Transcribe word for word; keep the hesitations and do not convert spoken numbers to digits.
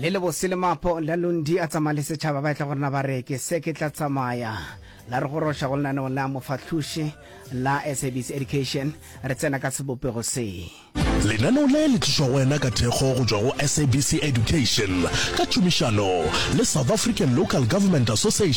le le boselemapo la lundi a tsamaya le setšhaba ba tla gorena ba reke se ke tla tsamaya la re go roša go lenaneo la mofatlhuši la S A B C Education re tsena ka sebopego se lenaneo le le tlišwa go wena ka thekgo go tšwa go S A B C Education ka tšhomišano le South African Local Government Association.